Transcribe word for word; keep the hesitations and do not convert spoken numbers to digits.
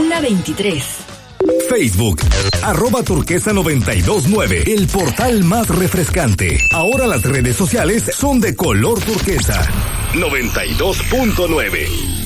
una veintitrés. Facebook, arroba turquesa noventa y dos nueve, el portal más refrescante. Ahora las redes sociales son de color turquesa. noventa y dos punto nueve.